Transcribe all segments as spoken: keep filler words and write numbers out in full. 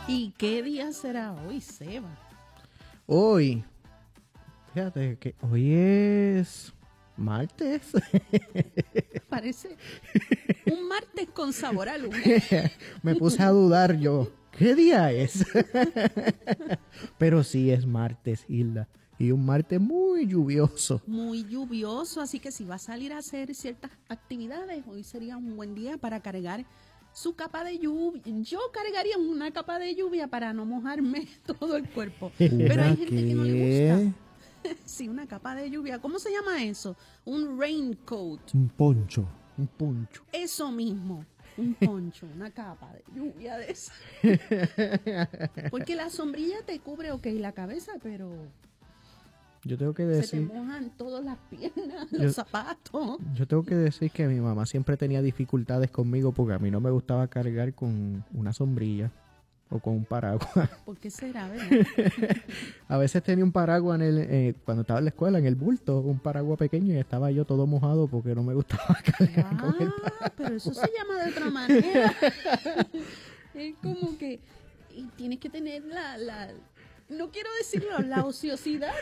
¿Y qué día será hoy, Seba? Hoy, fíjate que hoy es martes. Parece un martes con sabor a lunes. Me puse a dudar yo, ¿qué día es? Pero sí es martes, Hilda. Y un martes muy lluvioso. Muy lluvioso, así que si va a salir a hacer ciertas actividades, hoy sería un buen día para cargar su capa de lluvia. Yo cargaría una capa de lluvia para no mojarme todo el cuerpo. Pero hay gente que no le gusta. Sí, una capa de lluvia. ¿Cómo se llama eso? Un raincoat. Un poncho. Un poncho. Eso mismo. Un poncho, una capa de lluvia de esa. Porque la sombrilla te cubre, ok, la cabeza, pero Yo tengo que se te decir, mojan todas las piernas, los Yo- zapatos. yo tengo que decir que mi mamá siempre tenía dificultades conmigo porque a mí no me gustaba cargar con una sombrilla o con un paraguas. ¿Por qué será, verdad? A veces tenía un paraguas en el, eh, cuando estaba en la escuela, en el bulto, un paraguas pequeño y estaba yo todo mojado porque no me gustaba cargar con el paraguas. Ah, pero eso se llama de otra manera. Es como que y tienes que tener la, la, no quiero decirlo, la ociosidad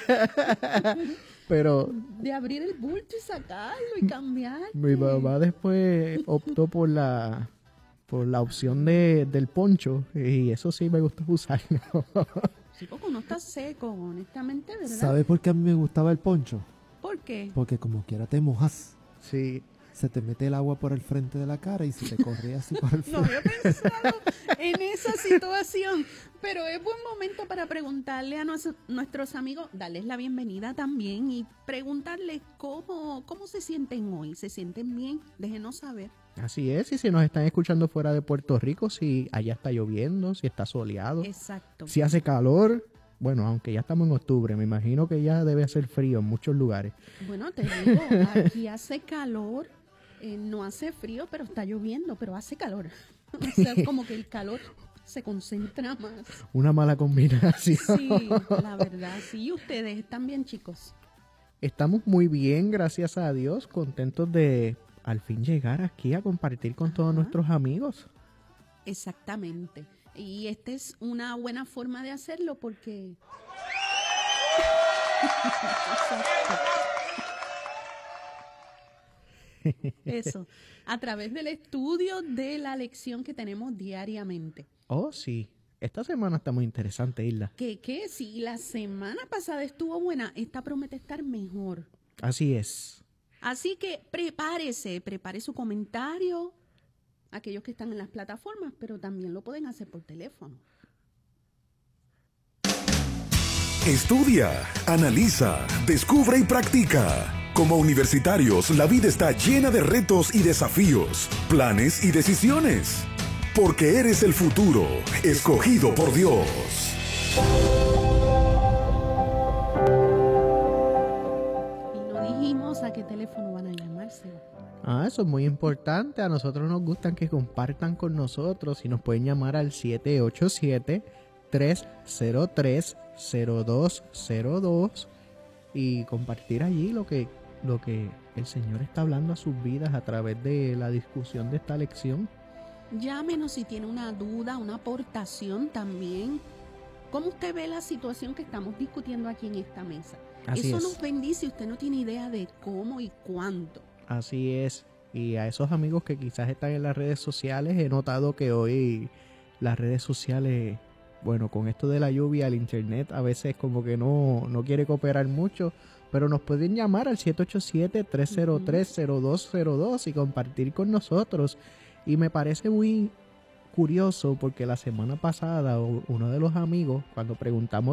Pero de abrir el bulto y sacarlo y cambiar. mi mamá después optó por la por la opción de, del poncho y eso sí me gustó usarlo. Sí, porque uno está seco, honestamente, ¿verdad? ¿Sabes por qué a mí me gustaba el poncho? ¿Por qué? Porque como quiera te mojas. Sí, Se te mete el agua por el frente de la cara y se te corre así por el No frente. había pensado en esa situación, pero es buen momento para preguntarle a nos- nuestros amigos, darles la bienvenida también y preguntarles cómo, cómo se sienten hoy. ¿Se sienten bien? Déjenos saber. así es. Y si nos están escuchando fuera de Puerto Rico, si allá está lloviendo, si está soleado, Exacto. si hace calor, bueno, aunque ya estamos en octubre, me imagino que ya debe hacer frío en muchos lugares. Bueno, te digo, aquí hace calor, eh, no hace frío, pero está lloviendo, pero hace calor. O sea, como que el calor se concentra más. Una mala combinación. Sí, la verdad, sí. ¿Y ustedes están bien, chicos? Estamos muy bien, gracias a Dios, contentos de al fin llegar aquí a compartir con todos Ajá. nuestros amigos. Exactamente. Y esta es una buena forma de hacerlo porque... Exacto. Eso, a través del estudio de la lección que tenemos diariamente. Oh, sí. Esta semana está muy interesante, Isla. Que, que si la semana pasada estuvo buena, esta promete estar mejor. Así es. Así que prepárese, prepare su comentario, aquellos que están en las plataformas, pero también lo pueden hacer por teléfono. Estudia, analiza, descubre y practica. Como universitarios, la vida está llena de retos y desafíos, planes y decisiones. Porque eres el futuro, escogido por Dios. Y no dijimos a qué teléfono van a llamarse. Ah, eso es muy importante. A nosotros nos gustan que compartan con nosotros y nos pueden llamar al siete ocho siete, tres cero tres, cero dos cero dos y compartir allí lo que, lo que el Señor está hablando a sus vidas a través de la discusión de esta lección. Llámenos si tiene una duda, una aportación también. ¿Cómo usted ve la situación que estamos discutiendo aquí en esta mesa? Así Eso es. nos bendice, usted no tiene idea de cómo y cuánto. Así es. Y a esos amigos que quizás están en las redes sociales, he notado que hoy las redes sociales, bueno, con esto de la lluvia, el internet a veces como que no, no quiere cooperar mucho, pero nos pueden llamar al siete ocho siete, tres cero tres, cero dos cero dos y compartir con nosotros. Y me parece muy curioso porque la semana pasada u- uno de los amigos, cuando preguntamos